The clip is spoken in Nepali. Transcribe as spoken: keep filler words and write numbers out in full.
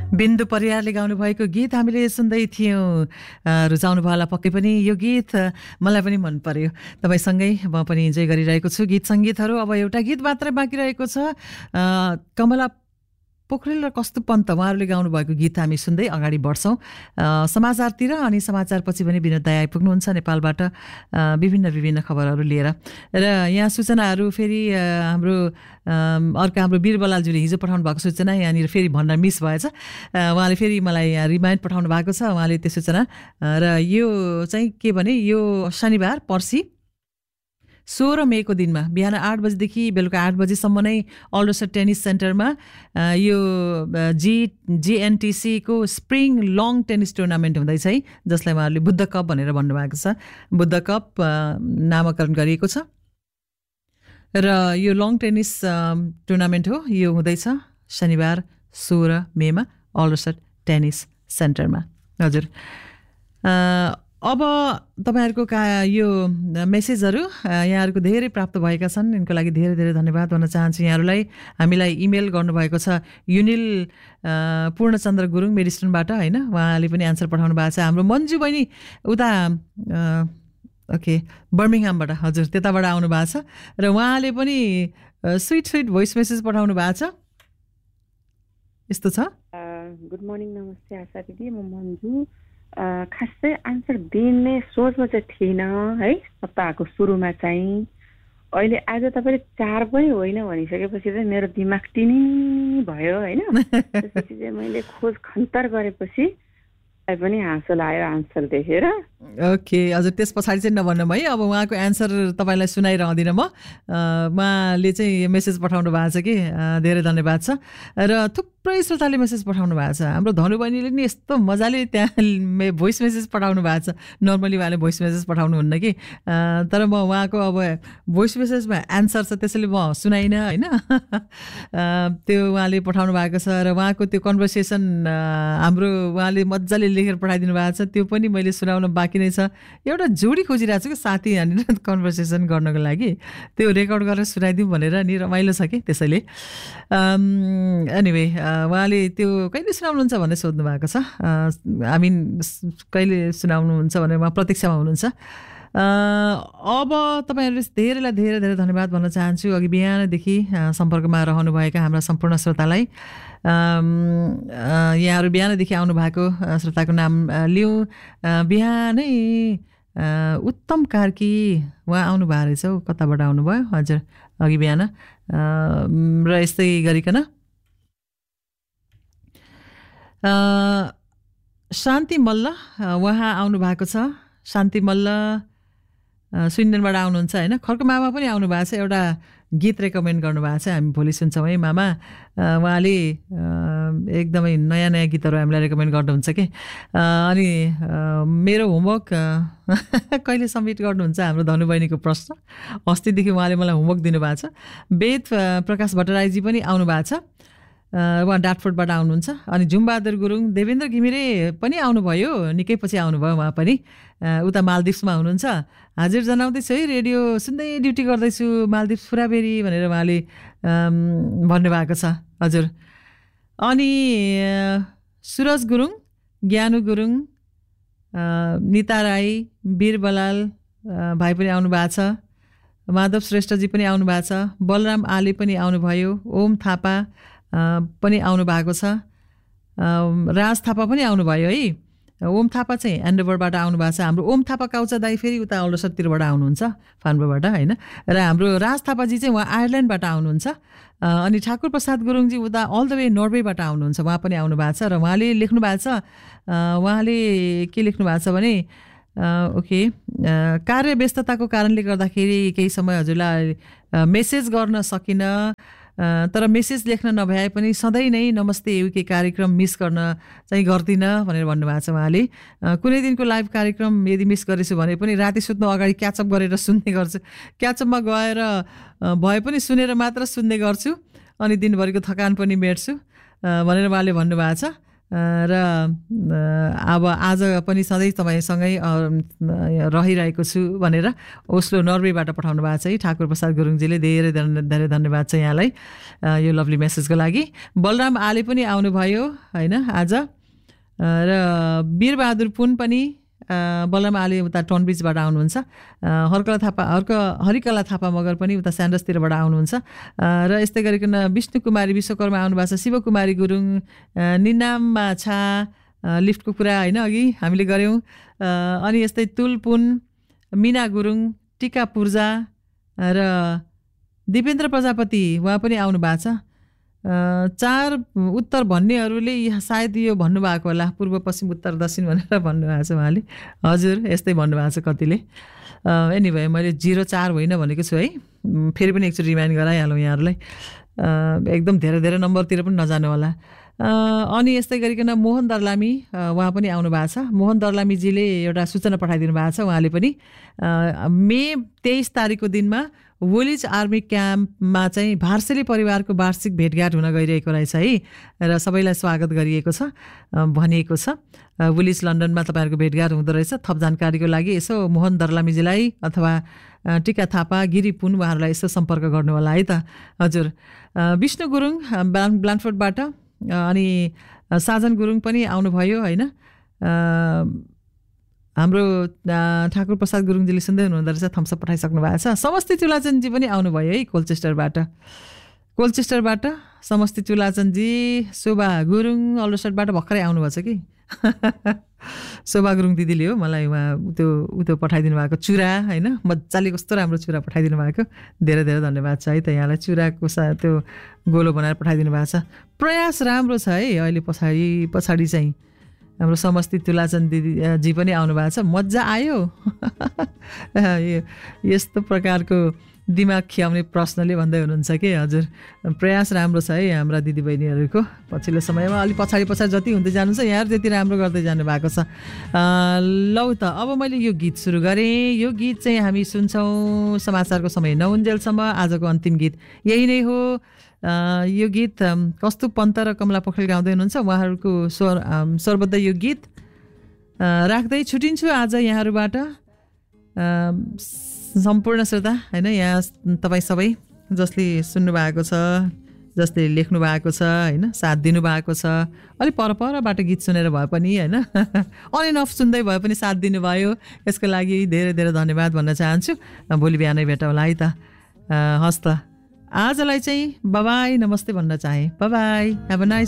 बिन्दु परियारले गाउनु भएको गीत हामीले सुन्दै थियौँ। रुचाउनु भएला पक्कै पनि यो गीत मलाई पनि मन पर्यो। तपाईसँगै म पनि इन्जोय गरिरहेको छु गीत सङ्गीतहरू। अब एउटा गीत मात्रै बाँकी रहेको छ, कमला पोखरेल र कस्तु पन्त उहाँहरूले गाउनु भएको गीत हामी सुन्दै अगाडि बढ्छौँ समाचारतिर। अनि समाचारपछि पनि विनोद दाइ आइपुग्नुहुन्छ नेपालबाट विभिन्न विभिन्न खबरहरू लिएर। र यहाँ सूचनाहरू फेरि हाम्रो अर्को हाम्रो वीरबलालज्यूले हिजो पठाउनु भएको सूचना यहाँनिर फेरि भन्न मिस भएछ। उहाँले फेरि मलाई रिमाइन्ड पठाउनु भएको छ उहाँले त्यो सूचना। र यो चाहिँ के भने यो शनिबार पर्सि सोह्र मेको दिनमा बिहान आठ बजीदेखि बेलुका आठ बजीसम्म नै अल्डरसर टेनिस सेन्टरमा यो जी जिएनटिसीको स्प्रिङ लङ टेनिस टुर्नामेन्ट हुँदैछ है, जसलाई उहाँहरूले बुद्ध कप भनेर भन्नुभएको छ। बुद्ध कप नामाकरण गरिएको छ र यो लङ टेनिस टुर्नामेन्ट हो। यो हुँदैछ शनिबार सोह्र मेमा अल्डरसर टेनिस सेन्टरमा। हजुर, अब तपाईहरुको का यो मेसेजहरू यहाँहरुको धेरै प्राप्त भएका छन्। यिनको लागि धेरै धेरै धन्यवाद भन्न चाहन्छु यहाँहरुलाई। हामीलाई इमेल गर्नुभएको छ युनिल पूर्णचन्द्र गुरुङ मेडिस्टनबाट हैन, उहाँले पनि आन्सर पठाउनु भएको छ। हाम्रो मन्जु बहिनी उता ओके बर्मिङहामबाट, हजुर त्यताबाट आउनु भएको छ र उहाँले पनि स्विट स्विट भोइस मेसेज पठाउनु भएको छ। यस्तो छ। गुड मर्निङ, नमस्ते आशा दिदी, म मन्जु। खासै आन्सर दिने सोचमा चाहिँ थिएन है सप्ताहको सुरुमा चाहिँ। अहिले आज तपाईँले चार पनि होइन भनिसकेपछि चाहिँ मेरो दिमाग टिनी भयो होइन। त्यसपछि चाहिँ मैले खोज खन्तर गरेपछि पनि हाँसो लाग्यो आन्सर देखेर। ओके, हजुर त्यस पछाडि चाहिँ नभन्नु है। अब उहाँको एन्सर तपाईँलाई सुनाइरहँदिनँ म। उहाँले चाहिँ मेसेज पठाउनु भएको छ कि धेरै धन्यवाद छ। र थुप्रै श्रोताले मेसेज पठाउनु भएको छ। हाम्रो धनु बहिनीले नि यस्तो मजाले त्यहाँ भोइस मेसेज पठाउनु भएको छ। नर्मली उहाँले भोइस मेसेज पठाउनुहुन्न कि, तर म उहाँको अब भोइस मेसेजमा एन्सर छ त्यसैले म सुनाइनँ होइन। त्यो उहाँले पठाउनु भएको छ र उहाँको त्यो कन्भर्सेसन हाम्रो उहाँले मजाले लेखेर पठाइदिनु भएको छ। त्यो पनि मैले सुनाउन बाँकी नै छ। एउटा जोडी खोजिरहेको छु कि साथी यहाँनिर कन्भर्सेसन गर्नको लागि, त्यो रेकर्ड गरेर सुनाइदिउँ भनेर नि, रमाइलो छ कि त्यसैले। एनिवे उहाँले त्यो कहिले सुनाउनुहुन्छ भनेर सोध्नु भएको छ। आई मिन कहिले सुनाउनुहुन्छ भनेर उहाँ प्रतीक्षामा हुनुहुन्छ। अब तपाईँहरूले धेरैलाई धेरै धेरै धन्यवाद भन्न चाहन्छु। अघि बिहानदेखि सम्पर्कमा रहनुभएका हाम्रा सम्पूर्ण श्रोतालाई। यहाँहरू बिहानदेखि आउनु भएको श्रोताको नाम लिउँ। बिहानै उत्तम कार्की उहाँ आउनु भएको रहेछ हौ, कताबाट आउनुभयो? हजुर अघि बिहान। र यस्तै गरिकन शान्ति मल्ल उहाँ आउनु भएको छ। शान्ति मल्ल स्विडेनबाट आउनुहुन्छ होइन। खर्क मामा पनि आउनु भएको छ, एउटा गीत रेकमेन्ड गर्नुभएको छ। हामी भोलि सुन्छौँ है मामा। उहाँले एकदमै नयाँ नयाँ गीतहरू हामीलाई रेकमेन्ड गर्नुहुन्छ कि। अनि मेरो होमवर्क कहिले सब्मिट गर्नुहुन्छ हाम्रो धनुबहिनीको प्रश्न, अस्तिदेखि उहाँले मलाई होमवर्क दिनुभएको छ। वेद प्रकाश भट्टराईजी पनि आउनु भएको छ, उहाँ डाटफोर्डबाट आउनुहुन्छ। अनि झुमबहादुर गुरुङ, देवेन्द्र घिमिरे पनि आउनुभयो, निकै पछि आउनुभयो उहाँ पनि, उता मालदिप्समा हुनुहुन्छ। हाजिर जनाउँदैछु है, रेडियो सुन्दै ड्युटी गर्दैछु मालदिप्स फुराबेरी भनेर उहाँले भन्नुभएको छ। हजुर, अनि सुरज गुरुङ, ज्ञानु गुरुङ, निता राई, वीर बलाल भाइ पनि आउनु भएको छ। माधव श्रेष्ठजी पनि आउनु भएको छ। बलराम आले पनि आउनुभयो। ओम थापा पनि आउनु भएको छ। राज थापा पनि आउनुभयो है। ओम थापा चाहिँ एन्डोभरबाट आउनु भएको छ। हाम्रो ओम थापा काउचा दाई फेरि उता अल्डरसरतिरबाट आउनुहुन्छ, फान्बोबाट होइन। र हाम्रो राज थापाजी चाहिँ उहाँ आयरल्यान्डबाट आउनुहुन्छ। अनि ठाकुर प्रसाद गुरुङजी उता अल द वे नर्वेबाट आउनुहुन्छ, उहाँ पनि आउनु भएको छ। र उहाँले लेख्नु भएको छ, उहाँले के लेख्नु भएको छ भने ओके कार्य व्यस्तताको कारणले गर्दाखेरि केही समय हजुरलाई मेसेज गर्न सकिनँ, तर मेसेज लेख्न नभए पनि सधैँ नै नमस्ते युके कार्यक्रम मिस गर्न चाहिँ गर्दिनँ भनेर भन्नुभएको छ उहाँले। कुनै दिनको लाइभ कार्यक्रम यदि मिस गरेछु भने पनि राति सुत्नु अगाडि क्याचअप गरेर सुन्ने गर्छु। क्याचअपमा गएर भए पनि सुनेर मात्र सुन्ने गर्छु, अनि दिनभरिको थकान पनि मेट्छु भनेर उहाँले भन्नुभएको छ। र अब आज पनि सधैँ तपाईँसँगै रहिरहेको छु भनेर ओस्लो नर्वेबाट पठाउनु भएको छ है ठाकुर प्रसाद गुरुङजीले। धेरै धेरै धन्यवाद छ यहाँलाई यो लभली मेसेजको लागि। बलराम आले पनि आउनुभयो होइन आज, र वीरबहादुर पुन पनि बलराम आले उता टनब्रिजबाट आउनुहुन्छ। हरकला थापा हर्क हरिकला थापा मगर पनि उता स्यान्डसतिरबाट आउनुहुन्छ। र यस्तै गरिकन विष्णु कुमारी विश्वकर्मा आउनुभएको छ। शिवकुमारी गुरुङ, निनाम माछा लिफ्टको कुरा होइन अघि हामीले गऱ्यौँ। अनि यस्तै तुलपुन, मिना गुरुङ, टिका पूर्जा र दिपेन्द्र प्रजापति उहाँ पनि आउनु भएको छ। चार उत्तर भन्नेहरूले सायद यो भन्नुभएको होला पूर्व पश्चिम उत्तर दक्षिण भनेर भन्नुभएको छ उहाँले। हजुर यस्तै भन्नुभएको छ कतिले। एनिवे मैले जिरो चार होइन भनेको छु है, फेरि पनि एकचोटि रिमाइन्ड गराइहालौँ यहाँहरूलाई। एकदम धेरै धेरै नम्बरतिर पनि नजानु होला। अनि यस्तै गरिकन मोहन दर्लामी उहाँ पनि आउनु भएको छ। मोहन दर्लामीजीले एउटा सूचना पठाइदिनु भएको छ। उहाँले पनि मे तेइस तारिकको दिनमा वुलिज आर्मी क्याम्पमा चाहिँ भार्सेली परिवारको वार्षिक भेटघाट हुन गइरहेको रहेछ है, र सबैलाई स्वागत गरिएको छ भनिएको छ। वुलिज लन्डनमा तपाईँहरूको भेटघाट हुँदो रहेछ। थप जानकारीको लागि यसो मोहन दर्लामीजीलाई अथवा टिका थापा, गिरी पुन उहाँहरूलाई यसो सम्पर्क गर्नु होला है त। हजुर विष्णु गुरुङ ब्लान्फोर्डबाट, अनि साजन गुरुङ पनि आउनुभयो होइन। हाम्रो ठाकुर प्रसाद गुरुङजीले सुन्दै हुनुहुँदो रहेछ, थम्सअप पठाइसक्नु भएको छ। समष्टि चुलाचनजी पनि आउनुभयो है कोल्चेस्टरबाट। कोल्चेस्टरबाट समष्टि चुलाचनजी, शोभा गुरुङ अल्लोसटबाट भर्खरै आउनुभएको छ कि शोभा गुरुङ दिदीले हो मलाई उहाँ त्यो उत्यो पठाइदिनु भएको चुरा होइन, मजाले कस्तो राम्रो चुरा पठाइदिनु भएको। धेरै धेरै धन्यवाद छ है त यहाँलाई। चुराको सा त्यो गोलो बनाएर पठाइदिनु भएको छ। प्रयास राम्रो छ है अहिले। पछाडि पछाडि चाहिँ हाम्रो समष्टि तुलाचन दिदीजी पनि आउनु भएको छ। मजा आयो यस्तो प्रकारको दिमाग खियाउने प्रश्नले भन्दै हुनुहुन्छ कि हजुर प्रयास राम्रो छ है हाम्रा दिदीबहिनीहरूको। पछिल्लो समयमा अलिक पछाडि पछाडि जति हुँदै जानु छ यहाँहरू त्यति राम्रो गर्दै जानु भएको छ। लौ त अब मैले यो गीत सुरु गरेँ। यो गीत चाहिँ हामी सुन्छौँ समाचारको समय नहुन्जेलसम्म। आजको अन्तिम गीत यही नै हो। यो गीत कस्तुप पन्त र कमला पोखरेल गाउँदै हुनुहुन्छ। उहाँहरूको स्वर स्वरबद्ध यो गीत राख्दै छुटिन्छु आज यहाँहरूबाट। सम्पूर्ण श्रोता होइन, यहाँ तपाईँ सबै जसले सुन्नु भएको छ, जसले लेख्नु भएको छ होइन, साथ दिनुभएको छ, अलिक पर परबाट गीत सुनेर भए पनि होइन अन एन्ड अफ सुन्दै भए पनि साथ दिनुभयो, यसको लागि धेरै धेरै धन्यवाद भन्न चाहन्छु। भोलि बिहानै भेटौँला है त। हस् त आजलाई चाहिँ बाबाई नमस्ते भन्न चाहेँ। Bye-bye, have a nice